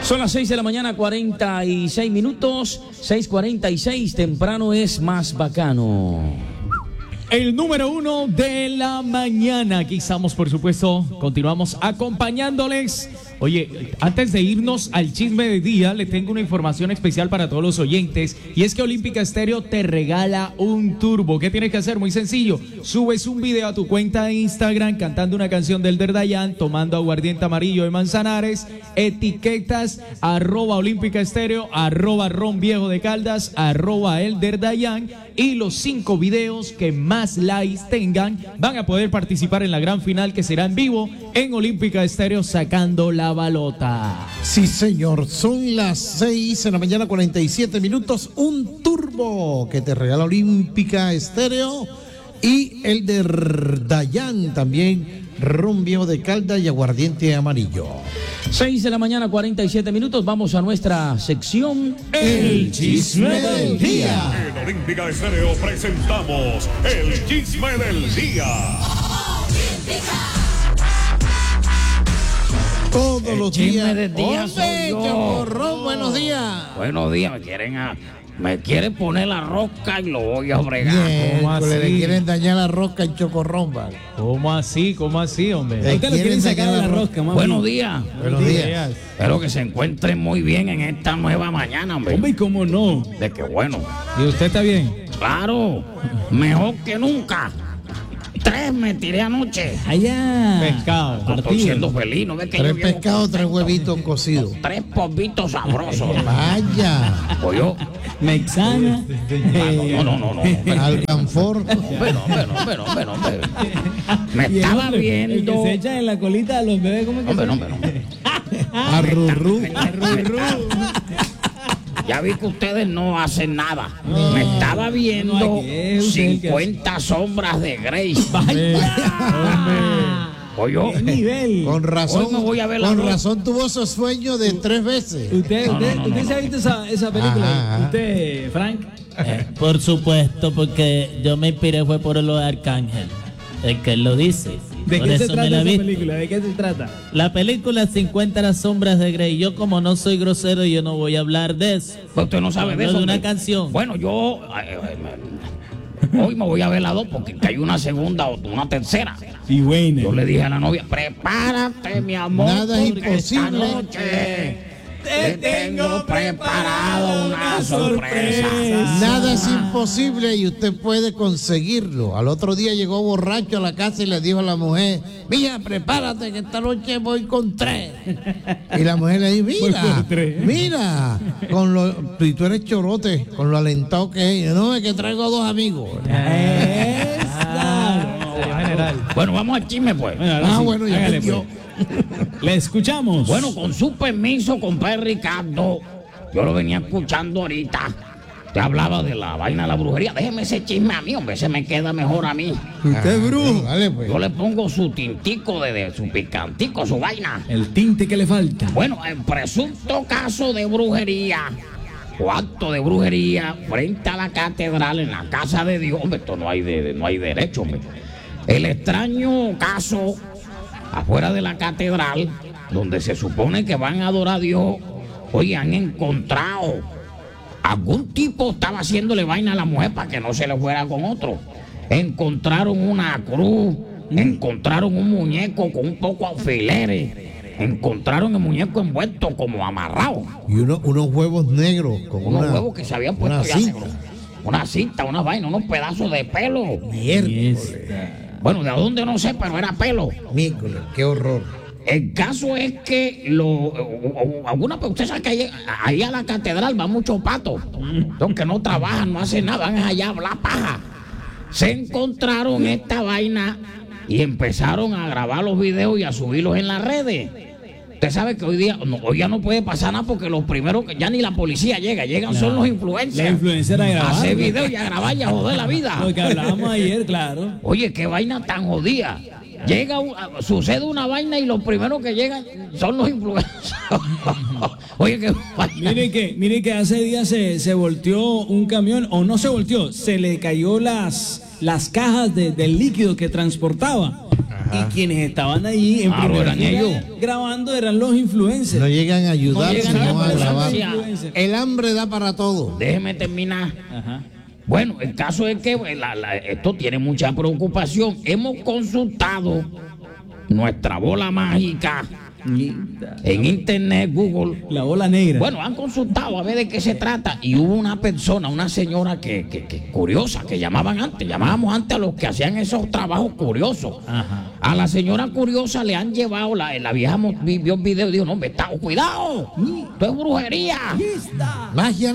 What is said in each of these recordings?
Son las 6 de la mañana, 46 minutos, 6:46, temprano es más bacano. El número 1 de la mañana. Aquí estamos, por supuesto, continuamos acompañándoles. Oye, antes de irnos al chisme del día, le tengo una información especial para todos los oyentes, y es que Olímpica Estéreo te regala un turbo. ¿Qué tienes que hacer? Muy sencillo, subes un video a tu cuenta de Instagram cantando una canción del Dayan, tomando aguardiente amarillo de Manzanares, etiquetas @Olímpica Estéreo, @Ron Viejo de Caldas, @El Dayan, y los 5 videos que más likes tengan van a poder participar en la gran final, que será en vivo en Olímpica Estéreo, sacando la balota. Sí, señor, son las 6 de la mañana, 47 minutos. Un turbo que te regala Olímpica Estéreo y el de Dayan también, Ron Viejo de Caldas y aguardiente amarillo. 6 de la mañana, 47 minutos. Vamos a nuestra sección El Chisme del Día. En Olímpica Estéreo presentamos El Chisme del Día. Todos los días. del día soy ¡Hombre, yo! Chocorrón, buenos días! Buenos días, me quieren poner la rosca y lo voy a bregar. ¿Cómo así? Le quieren dañar la rosca en Chocorrón, vale. ¿Cómo así? ¿Cómo así, hombre? Le quieren sacar la rosca. Buenos días. Buenos días. Espero que se encuentren muy bien en esta nueva mañana, hombre. Hombre, ¿cómo no? De que bueno. ¿Y usted está bien? Claro, mejor que nunca. 3 me tiré anoche. Allá. Pescado. Estoy siendo feliz, ¿no ves que 3 yo llevo pescados, 3 huevitos cocidos. 3 polvitos sabrosos? Vaya. Pues yo, Mexana. no. Alcanfor. Bueno. Me estaba viendo. se echa en la colita de los bebés, ¿cómo es que Hombre. Arrurú. Ya vi que ustedes no hacen nada. Me estaba viendo 50 sombras de Grey. Oye, Con razón. Hoy me voy a ver la con rosa. razón tuvo esos sueños de 3 veces. ¿Usted se ha visto esa película? Ajá. ¿Usted, Frank? Por supuesto, porque yo me inspiré fue por lo de Arcángel, el que él lo dice. ¿De Por qué se eso me trata la esa vi. película? ¿De qué se trata? La película 50 las sombras de Grey. Yo, como no soy grosero, yo no voy a hablar de eso. Pues usted no sabe de Hablo eso. de una hombre. canción. Bueno, yo hoy me voy a ver la 2 porque hay una segunda o una tercera. Y bueno. Yo le dije a la novia, prepárate, mi amor. Nada es porque esta imposible. noche te tengo preparado una sorpresa. Nada es imposible y usted puede conseguirlo. Al otro día llegó borracho a la casa y le dijo a la mujer: mira, prepárate que esta noche voy con 3. Y la mujer le dijo: mira, y tú eres chorote, con lo alentado que es. No, es que traigo 2 amigos. Bueno, vamos al chisme, pues. Bueno, ya Hágale, entendió. Le escuchamos. Bueno, con su permiso, compadre Ricardo, yo lo venía escuchando ahorita. Te hablaba de la vaina de la brujería. Déjeme ese chisme a mí, hombre, se me queda mejor a mí. Usted es brujo. Dale, pues. Yo le pongo su tintico su picantico, su vaina. El tinte que le falta. Bueno, en presunto caso de brujería o acto de brujería frente a la catedral en la casa de Dios, hombre, esto no hay derecho, hombre. El extraño caso afuera de la catedral, donde se supone que van a adorar a Dios, oye, han encontrado algún tipo estaba haciéndole vaina a la mujer para que no se le fuera con otro. Encontraron una cruz, encontraron un muñeco con un poco de alfileres, encontraron el muñeco envuelto como amarrado. Y unos huevos negros con Unos huevos que se habían puesto ya cinta. negros. Una cinta, una vaina, unos pedazos de pelo. Miércoles. Bueno, de dónde no sé, pero era pelo. Miércoles, qué horror. El caso es que usted sabe que ahí a la catedral van muchos patos, los que no trabajan, no hacen nada, van allá a hablar paja. Se encontraron esta vaina y empezaron a grabar los videos y a subirlos en las redes. Usted sabe que hoy día ya no puede pasar nada porque los primeros, ya ni la policía llegan son los influencers. La influencer a grabar. A hacer videos y a grabar y a joder la vida. Lo que hablábamos ayer, claro. Oye, qué vaina tan jodida. sucede una vaina y los primeros que llegan son los influencers. Oye, que Mire que hace días se volteó un camión, o no se volteó, se le cayó las cajas del líquido que transportaba. Ajá. Y quienes estaban ahí en primera fila grabando eran los influencers. No llegan a ayudar, no sino a grabar. El hambre da para todo. Déjeme terminar. Ajá. Bueno, el caso es que esto tiene mucha preocupación. Hemos consultado nuestra bola mágica en internet, Google. La bola negra. Bueno, han consultado a ver de qué se trata. Y hubo una persona, una señora que curiosa, que llamábamos antes a los que hacían esos trabajos curiosos. Ajá. A la señora curiosa le han llevado, la vieja vio el video y dijo, no, cuidado, esto es brujería. Magia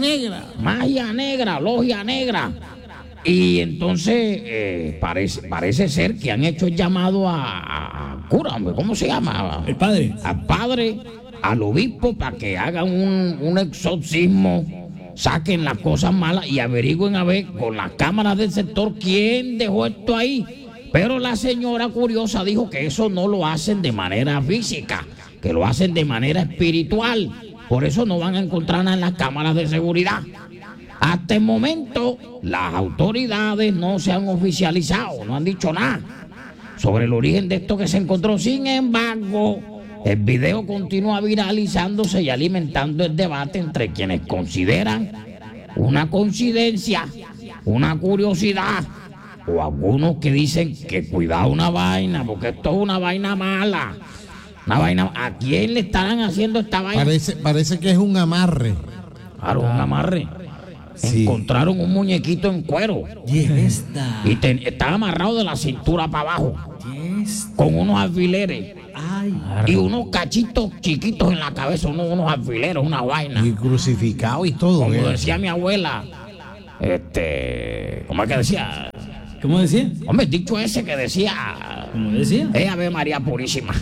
negra, logia negra. Y entonces parece ser que han hecho el llamado a cura, ¿cómo se llama? El padre. Al padre, al obispo, para que hagan un exorcismo, saquen las cosas malas y averigüen a ver con las cámaras del sector quién dejó esto ahí. Pero la señora curiosa dijo que eso no lo hacen de manera física, que lo hacen de manera espiritual. Por eso no van a encontrar nada en las cámaras de seguridad. Hasta el momento, las autoridades no se han oficializado, no han dicho nada sobre el origen de esto que se encontró. Sin embargo, el video continúa viralizándose y alimentando el debate entre quienes consideran una coincidencia, una curiosidad, o algunos que dicen que cuidado una vaina, porque esto es una vaina mala. ¿A quién le estarán haciendo esta vaina? Parece que es un amarre. Claro, un amarre. Sí. Encontraron un muñequito en cuero. Y estaba amarrado de la cintura para abajo. Con unos alfileres. Y unos cachitos chiquitos en la cabeza, unos alfileres, una vaina. Y crucificado y todo. Como decía mi abuela. ¿Cómo es que decía? ¿Cómo decía? Hombre, dicho ese que decía. ¿Cómo decía? Ave María Purísima.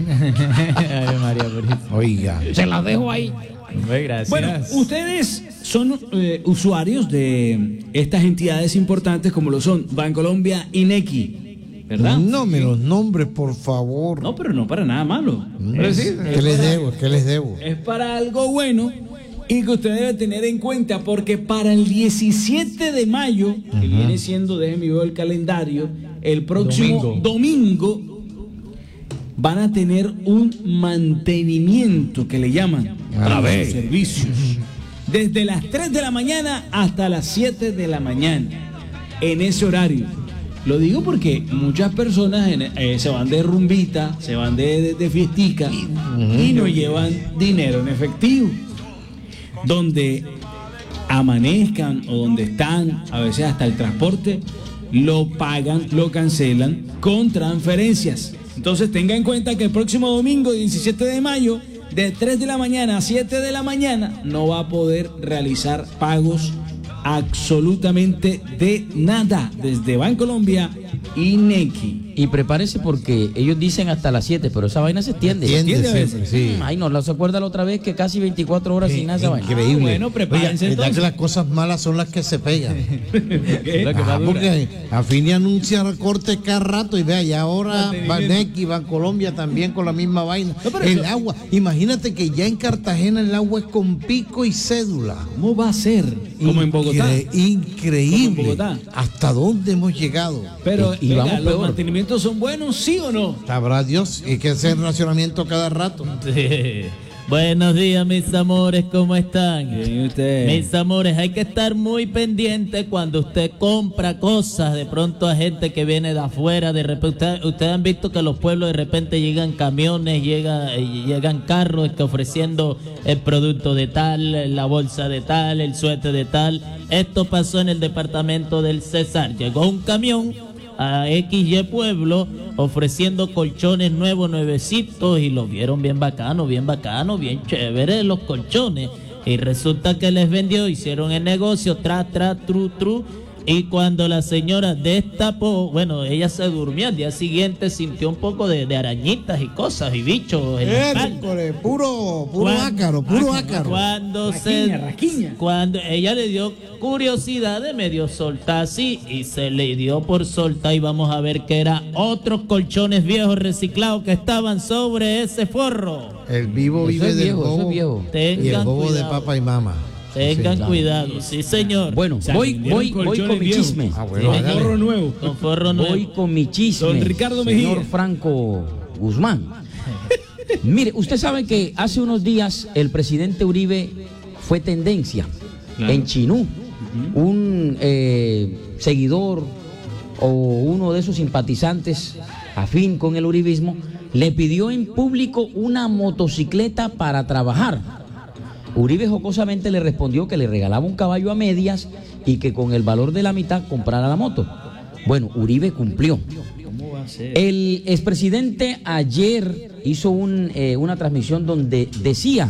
Ave María Purísima. Oiga. Se las dejo ahí. Gracias. Bueno, ustedes son usuarios de estas entidades importantes como lo son Bancolombia y Nequi, ¿verdad? No me los nombres, por favor. No, pero no para nada malo. ¿Qué les debo? Es para algo bueno y que usted debe tener en cuenta, porque para el 17 de mayo, que viene siendo, déjeme ver el calendario, el próximo domingo van a tener un mantenimiento que le llaman a los servicios. Desde las 3 de la mañana hasta las 7 de la mañana. En ese horario. Lo digo porque muchas personas se van de rumbita, se van de fiestica y no llevan dinero en efectivo. Donde amanezcan o donde están, a veces hasta el transporte, lo pagan, lo cancelan con transferencias. Entonces tenga en cuenta que el próximo domingo 17 de mayo de 3 de la mañana a 7 de la mañana no va a poder realizar pagos absolutamente de nada desde Bancolombia y Nequi. Y prepárese porque ellos dicen hasta las 7, pero esa vaina se extiende. Sí. Ay, no, ¿se acuerda la otra vez que casi 24 horas sin nada esa vaina? Increíble. Bueno, prepárense. Verdad que las cosas malas son las que se pegan. Porque a fin de anuncia recortes cada rato y vea, y ahora Nequi, Bancolombia también con la misma vaina. No, el agua, imagínate que ya en Cartagena el agua es con pico y cédula. ¿Cómo va a ser? Como en Bogotá. Increíble. Como en Bogotá. ¿Hasta dónde hemos llegado? Pero y venga, vamos los peor. mantenimientos son buenos, ¿sí o no? Sabrá Dios, hay que hacer racionamiento cada rato. Sí. Buenos días, mis amores, ¿cómo están? Bien, usted. Mis amores, hay que estar muy pendiente cuando usted compra cosas, de pronto a gente que viene de afuera, de repente, ustedes han visto que a los pueblos de repente llegan camiones, llegan carros que ofreciendo el producto de tal, la bolsa de tal, el suéter de tal. Esto pasó en el departamento del Cesar, llegó un camión a XY pueblo ofreciendo colchones nuevos, nuevecitos, y los vieron bien bacano, bien chévere los colchones, y resulta que les vendió, hicieron el negocio, tru, Y cuando la señora destapó, bueno, ella se durmió, al día siguiente sintió un poco de arañitas y cosas y bichos en la espalda. Puro ácaro. Cuando ella le dio curiosidad de medio soltar así y se le dio por soltar, y vamos a ver que eran otros colchones viejos reciclados que estaban sobre ese forro. El vivo vive del bobo y el bobo de papá y mamá. Tengan cuidado, sí señor. Bueno, voy con mi chisme. Con forro nuevo. Voy con mi chisme. Don Ricardo Mejía. Señor Franco Guzmán. Mire, usted sabe que hace unos días el presidente Uribe fue tendencia en Chinú. Un seguidor o uno de esos simpatizantes afín con el uribismo le pidió en público una motocicleta para trabajar. Uribe jocosamente le respondió que le regalaba un caballo a medias y que con el valor de la mitad comprara la moto. Bueno, Uribe cumplió. El expresidente ayer hizo una transmisión donde decía,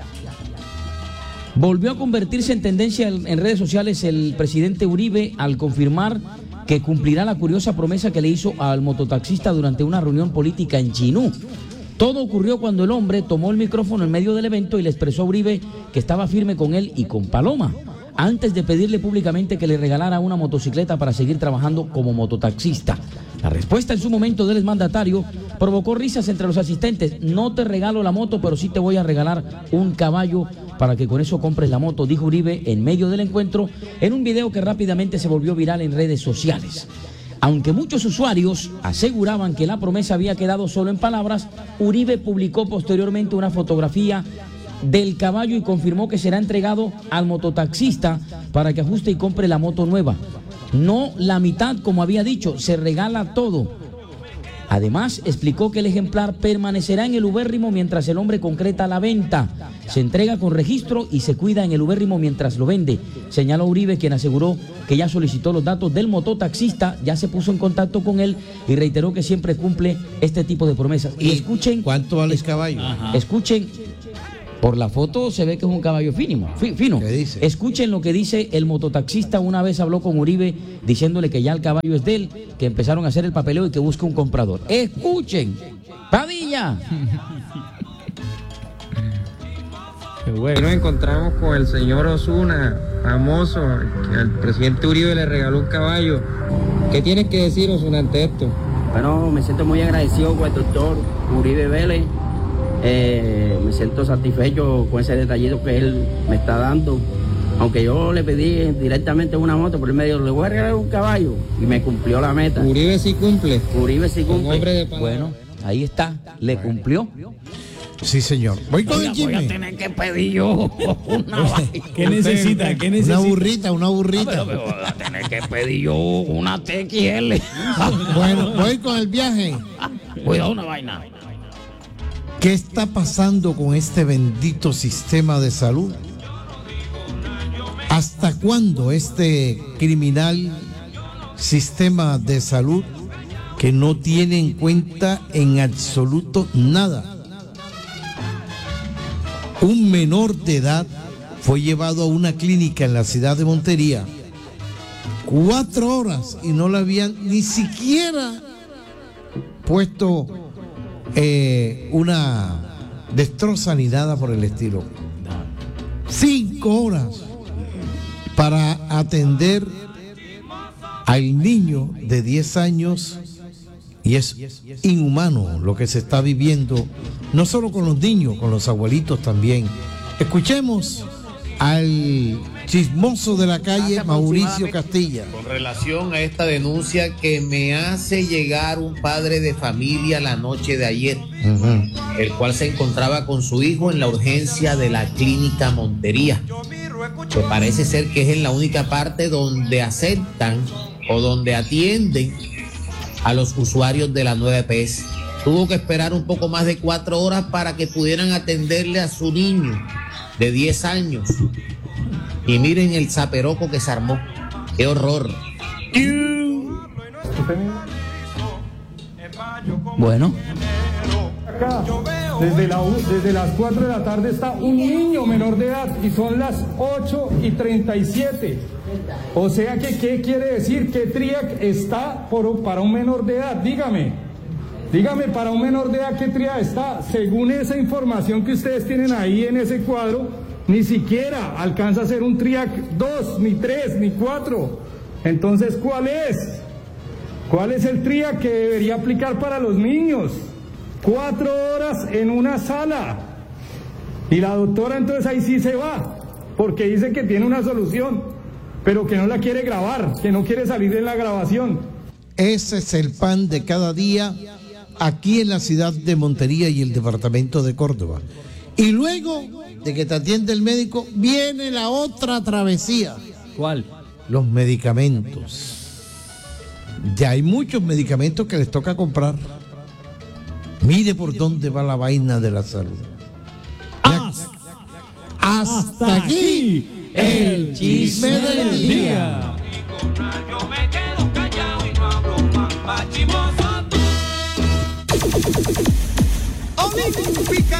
volvió a convertirse en tendencia en redes sociales el presidente Uribe al confirmar que cumplirá la curiosa promesa que le hizo al mototaxista durante una reunión política en Chinú. Todo ocurrió cuando el hombre tomó el micrófono en medio del evento y le expresó a Uribe que estaba firme con él y con Paloma, antes de pedirle públicamente que le regalara una motocicleta para seguir trabajando como mototaxista. La respuesta en su momento del exmandatario provocó risas entre los asistentes. No te regalo la moto, pero sí te voy a regalar un caballo para que con eso compres la moto, dijo Uribe en medio del encuentro, en un video que rápidamente se volvió viral en redes sociales. Aunque muchos usuarios aseguraban que la promesa había quedado solo en palabras, Uribe publicó posteriormente una fotografía del caballo y confirmó que será entregado al mototaxista para que ajuste y compre la moto nueva. No la mitad, como había dicho, se regala todo. Además, explicó que el ejemplar permanecerá en el ubérrimo mientras el hombre concreta la venta. Se entrega con registro y se cuida en el ubérrimo mientras lo vende, señaló Uribe, quien aseguró que ya solicitó los datos del mototaxista, ya se puso en contacto con él y reiteró que siempre cumple este tipo de promesas. Y escuchen... ¿Cuánto vale el caballo? Escuchen... Por la foto se ve que es un caballo fino. ¿Qué dice? Escuchen lo que dice el mototaxista. Una vez habló con Uribe diciéndole que ya el caballo es de él, que empezaron a hacer el papeleo y que busca un comprador. Escuchen, Padilla. Qué bueno. Nos encontramos con el señor Osuna, famoso, que al presidente Uribe le regaló un caballo. ¿Qué tienes que decir, Osuna, ante esto? Bueno, me siento muy agradecido con el doctor Uribe Vélez. Me siento satisfecho con ese detallito que él me está dando. Aunque yo le pedí directamente una moto, por el medio le voy a regalar un caballo y me cumplió la meta. Uribe sí cumple. Uribe sí cumple. Hombre de palabra. Bueno, ahí está, le cumplió. Sí, señor. Voy con el chisme. Voy a tener que pedir yo una vaina. ¿Qué necesita? Una burrita. Pero voy a tener que pedir yo una TXL. Bueno, voy con el viaje. Cuidado, una vaina. ¿Qué está pasando con este bendito sistema de salud? ¿Hasta cuándo este criminal sistema de salud que no tiene en cuenta en absoluto nada? Un menor de edad fue llevado a una clínica en la ciudad de Montería 4 horas y no le habían ni siquiera puesto una destroza ni nada por el estilo. 5 horas para atender al niño de 10 años y es inhumano lo que se está viviendo, no solo con los niños, con los abuelitos también. Escuchemos al chismoso de la calle, Mauricio Castilla. Con relación a esta denuncia que me hace llegar un padre de familia la noche de ayer, el cual se encontraba con su hijo en la urgencia de la clínica Montería, que parece ser que es en la única parte donde aceptan o donde atienden a los usuarios de la nueva EPS. Tuvo que esperar un poco más de 4 horas para que pudieran atenderle a su niño de 10 años. Y miren el zaperoco que se armó. ¡Qué horror! Bueno. Acá, desde las 4 de la tarde está un niño menor de edad y son las 8:37. O sea que, ¿qué quiere decir? ¿Qué TRIAC está para un menor de edad? Dígame, para un menor de edad, ¿qué TRIAC está? Según esa información que ustedes tienen ahí en ese cuadro, ni siquiera alcanza a ser un TRIAC 2, ni 3, ni 4. Entonces, ¿cuál es? ¿Cuál es el TRIAC que debería aplicar para los niños? 4 horas en una sala. Y la doctora entonces ahí sí se va, porque dice que tiene una solución, pero que no la quiere grabar, que no quiere salir en la grabación. Ese es el pan de cada día aquí en la ciudad de Montería y el departamento de Córdoba. Y luego de que te atiende el médico, viene la otra travesía. ¿Cuál? Los medicamentos. Ya hay muchos medicamentos que les toca comprar. Mire por dónde va la vaina de la salud. Hasta aquí el chisme del día. Yo me quedo callado y no hablo más.